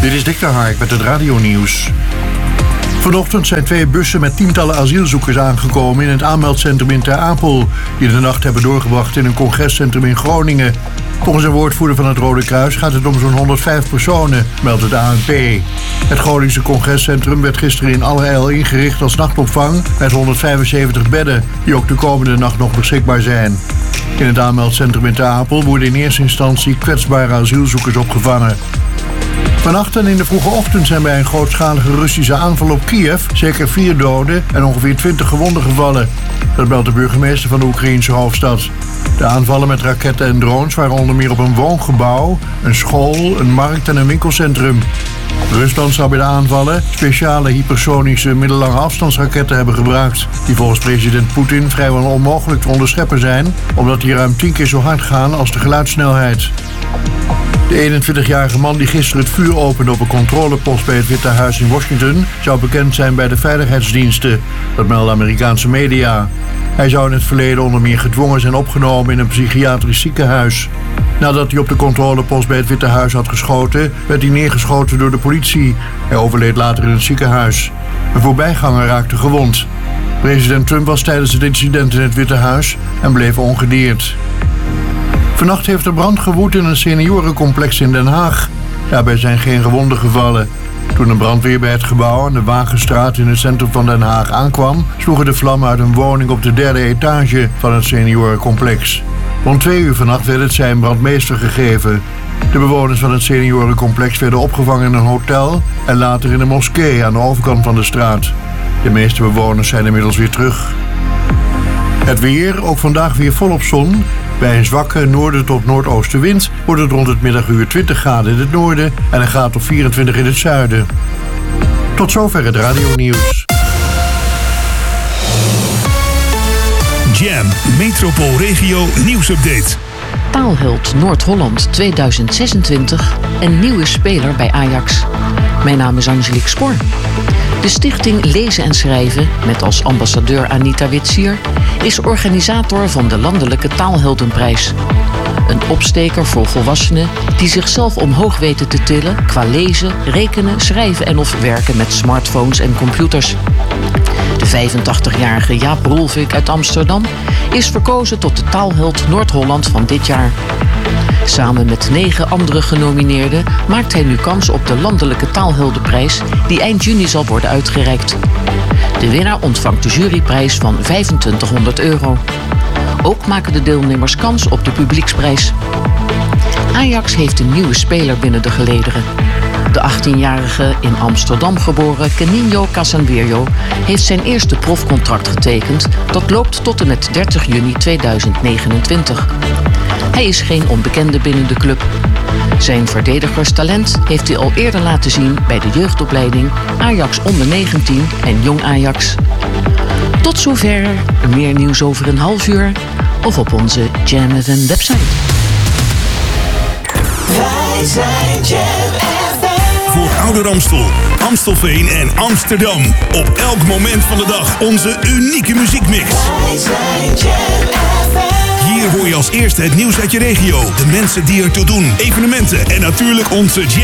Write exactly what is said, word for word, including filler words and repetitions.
Dit is Dick de Hark met het radionieuws. Vanochtend zijn twee bussen met tientallen asielzoekers aangekomen in het aanmeldcentrum in Ter Apel, die de nacht hebben doorgebracht in een congrescentrum in Groningen. Volgens een woordvoerder van het Rode Kruis gaat het om zo'n honderdvijf personen, meldt het A N P. Het Groningse congrescentrum werd gisteren in allerijl ingericht als nachtopvang met honderdvijfenzeventig bedden, die ook de komende nacht nog beschikbaar zijn. In het aanmeldcentrum in Ter Apel worden in eerste instantie kwetsbare asielzoekers opgevangen. Vannacht en in de vroege ochtend zijn bij een grootschalige Russische aanval op Kiev zeker vier doden en ongeveer twintig gewonden gevallen. Dat meldt de burgemeester van de Oekraïense hoofdstad. De aanvallen met raketten en drones waren onder meer op een woongebouw, een school, een markt en een winkelcentrum. Rusland zou bij de aanvallen speciale hypersonische middellange afstandsraketten hebben gebruikt, die volgens president Poetin vrijwel onmogelijk te onderscheppen zijn, omdat die ruim tien keer zo hard gaan als de geluidssnelheid. De eenentwintigjarige man die gisteren het vuur opende op een controlepost bij het Witte Huis in Washington zou bekend zijn bij de veiligheidsdiensten, dat melden Amerikaanse media. Hij zou in het verleden onder meer gedwongen zijn opgenomen in een psychiatrisch ziekenhuis. Nadat hij op de controlepost bij het Witte Huis had geschoten, werd hij neergeschoten door de politie. Hij overleed later in het ziekenhuis. Een voorbijganger raakte gewond. President Trump was tijdens het incident in het Witte Huis en bleef ongedeerd. Vannacht heeft er brand gewoed in een seniorencomplex in Den Haag. Daarbij zijn geen gewonden gevallen. Toen een brandweer bij het gebouw aan de Wagenstraat in het centrum van Den Haag aankwam, sloegen de vlammen uit een woning op de derde etage van het seniorencomplex. Rond twee uur vannacht werd het zijn brandmeester gegeven. De bewoners van het seniorencomplex werden opgevangen in een hotel en later in een moskee aan de overkant van de straat. De meeste bewoners zijn inmiddels weer terug. Het weer, ook vandaag weer volop zon. Bij een zwakke noorden tot noordoostenwind wordt het rond het middaguur twintig graden in het noorden en een graad of vierentwintig in het zuiden. Tot zover het radionieuws. Jam, Metropoolregio nieuwsupdate. Taalheld Noord-Holland tweeduizend zesentwintig, een nieuwe speler bij Ajax. Mijn naam is Angelique Spoor. De stichting Lezen en Schrijven, met als ambassadeur Anita Witsier, is organisator van de Landelijke Taalheldenprijs. Een opsteker voor volwassenen die zichzelf omhoog weten te tillen qua lezen, rekenen, schrijven en of werken met smartphones en computers. De vijfentachtigjarige Jaap Roelvink uit Amsterdam is verkozen tot de Taalheld Noord-Holland van dit jaar. Samen met negen andere genomineerden maakt hij nu kans op de Landelijke Taalheldenprijs die eind juni zal worden uitgereikt. De winnaar ontvangt de juryprijs van vijfentwintighonderd euro. Ook maken de deelnemers kans op de publieksprijs. Ajax heeft een nieuwe speler binnen de gelederen. De achttienjarige in Amsterdam geboren Keninho Casanverio heeft zijn eerste profcontract getekend. Dat loopt tot en met dertig juni tweeduizend negenentwintig. Hij is geen onbekende binnen de club. Zijn verdedigerstalent heeft hij al eerder laten zien bij de jeugdopleiding Ajax onder negentien en Jong Ajax. Tot zover, meer nieuws over een half uur of op onze Jam F M website. Wij zijn Jam F M. Voor Ouder Amstel, Amstelveen en Amsterdam. Op elk moment van de dag onze unieke muziekmix. Wij zijn Jam F M. Hier hoor je als eerste het nieuws uit je regio, de mensen die ertoe doen, evenementen en natuurlijk onze Jam